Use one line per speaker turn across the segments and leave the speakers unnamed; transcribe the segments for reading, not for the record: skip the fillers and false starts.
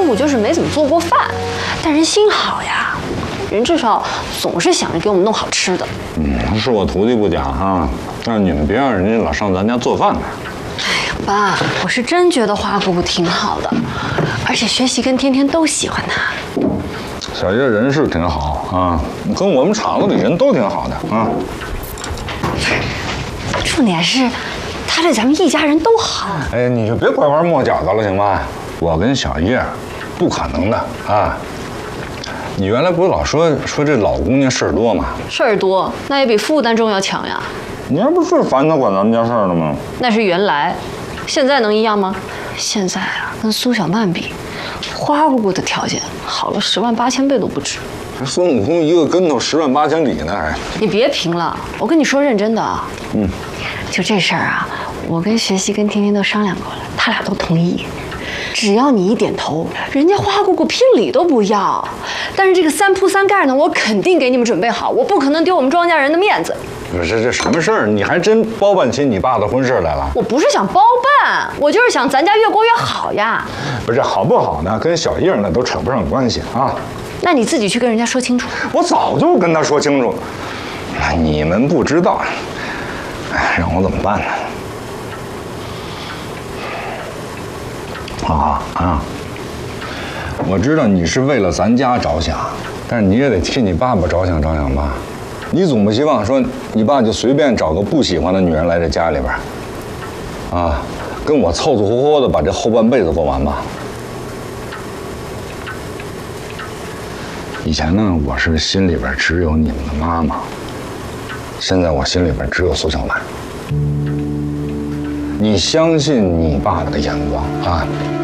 姑就是没怎么做过饭，但人心好呀，人至少总是想着给我们弄好吃的。
是我徒弟不假哈，但是你们别让人家老上咱家做饭来。
哎呀，爸，我是真觉得花姑姑挺好的，而且学习跟天天都喜欢她。
小叶人是挺好啊，跟我们厂子里人都挺好的啊。
重点是，她对咱们一家人都好。
哎，你就别拐弯抹角的了，行吧？我跟小叶，不可能的啊。你原来不是老说这老姑娘事儿多吗？
事儿多，那也比负担重要强呀。
你还不是烦她管咱们家事儿呢吗？
那是原来，现在能一样吗？现在啊，跟苏小曼比，花姑姑的条件好了108000倍都不止。
这孙悟空一个跟头108000里呢，还。
你别贫了，我跟你说认真的啊。就这事儿啊，我跟学习跟天天都商量过了，他俩都同意。只要你一点头，人家花姑姑聘礼都不要。但是这个3铺3盖呢，我肯定给你们准备好，我不可能丢我们庄稼人的面子。
不是这什么事儿？你还真包办起你爸的婚事来了？
我不是想包办，我就是想咱家越过越好呀。
不是好不好呢？跟小叶那都扯不上关系啊。
那你自己去跟人家说清楚。我
早就跟他说清楚了，你们不知道，哎，让我怎么办呢？我知道你是为了咱家着想，但是你也得替你爸爸着想吧。你总不希望说你爸就随便找个不喜欢的女人来这家里边，跟我凑凑合合的把这后半辈子过完吧。以前呢，我是心里边只有你们的妈妈，现在我心里边只有苏小曼。你相信你爸的眼光啊？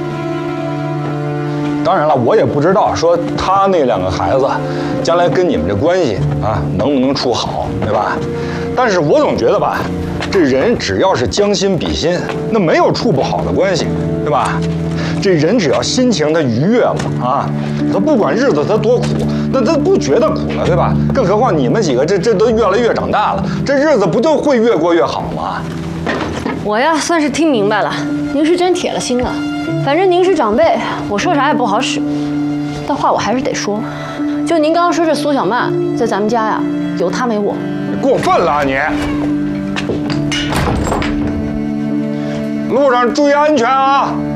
当然了，我也不知道说他那2个孩子将来跟你们这关系能不能处好，对吧？但是我总觉得吧，这人只要是将心比心，那没有处不好的关系，对吧？这人只要心情他愉悦嘛他不管日子他多苦，那他不觉得苦了，对吧？更何况你们几个这都越来越长大了，这日子不就会越过越好吗？
我呀，算是听明白了，您是真铁了心了。反正您是长辈，我说啥也不好使。但话我还是得说，就您刚刚说这苏小曼，在咱们家呀，有她没我。
你过分了啊你！路上注意安全啊！